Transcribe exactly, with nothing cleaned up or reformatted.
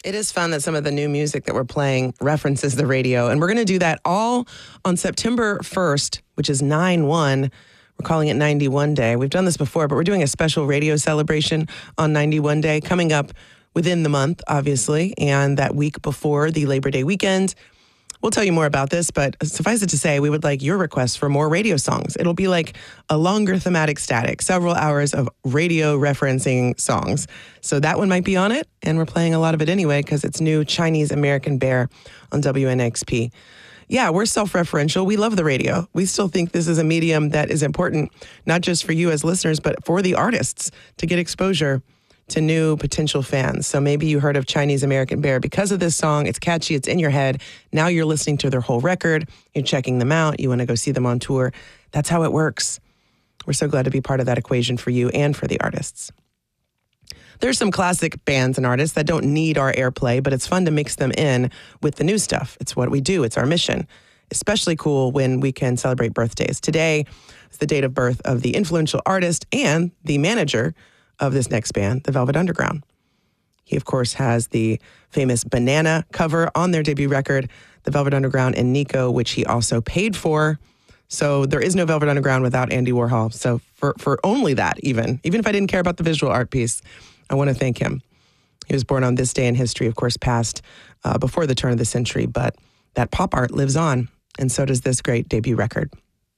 It is fun that some of the new music that we're playing references the radio. And we're going to do that all on September first, which is nine one. We're calling it ninety-one Day. We've done this before, but we're doing a special radio celebration on ninety-one Day coming up within the month, obviously, and that week before the Labor Day weekend. We'll tell you more about this, but suffice it to say, we would like your requests for more radio songs. It'll be like a longer thematic static, several hours of radio referencing songs. So that one might be on it, and we're playing a lot of it anyway because it's new Chinese American Bear on W N X P. Yeah, we're self-referential. We love the radio. We still think this is a medium that is important, not just for you as listeners, but for the artists to get exposure to new potential fans. So maybe you heard of Chinese American Bear because of this song. It's catchy. It's in your head. Now you're listening to their whole record. You're checking them out. You want to go see them on tour. That's how it works. We're so glad to be part of that equation for you and for the artists. There's some classic bands and artists that don't need our airplay, but it's fun to mix them in with the new stuff. It's what we do. It's our mission. Especially cool when we can celebrate birthdays. Today is the date of birth of the influential artist and the manager of this next band, the Velvet Underground. He, of course, has the famous Banana cover on their debut record, The Velvet Underground and Nico, which he also paid for. So there is no Velvet Underground without Andy Warhol. So for, for only that, even, even if I didn't care about the visual art piece, I want to thank him. He was born on this day in history, of course, passed uh, before the turn of the century, but that pop art lives on, and so does this great debut record.